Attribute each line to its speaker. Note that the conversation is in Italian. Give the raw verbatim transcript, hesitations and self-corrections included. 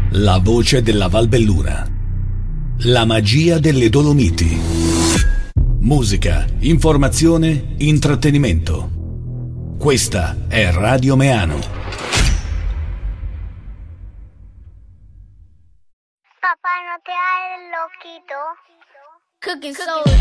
Speaker 1: La voce della Val Belluna. La magia delle Dolomiti. Musica, informazione, intrattenimento. Questa è Radio Meano.
Speaker 2: Papà, ¿no te da el loquito?
Speaker 3: Cooking soul.